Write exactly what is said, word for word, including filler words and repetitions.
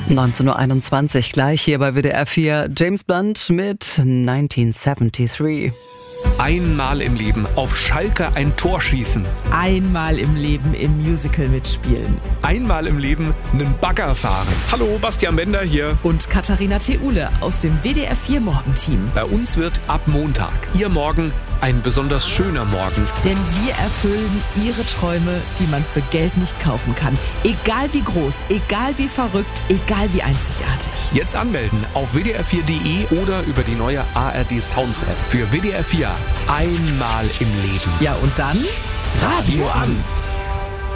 neunzehn Uhr einundzwanzig, gleich hier bei W D R vier. James Blunt mit neunzehnhundertdreiundsiebzig. Einmal im Leben auf Schalke ein Tor schießen. Einmal im Leben im Musical mitspielen. Einmal im Leben einen Bagger fahren. Hallo, Bastian Bender hier. Und Katharina Theule aus dem W D R vier Morgenteam. Bei uns wird ab Montag Ihr Morgen ein besonders schöner Morgen. Denn wir erfüllen Ihre Träume, die man für Geld nicht kaufen kann. Egal wie groß, egal wie verrückt, egal wie einzigartig. Jetzt anmelden auf w d r vier punkt d e oder über die neue A R D Sounds App. Für W D R vier einmal im Leben. Ja, und dann Radio an.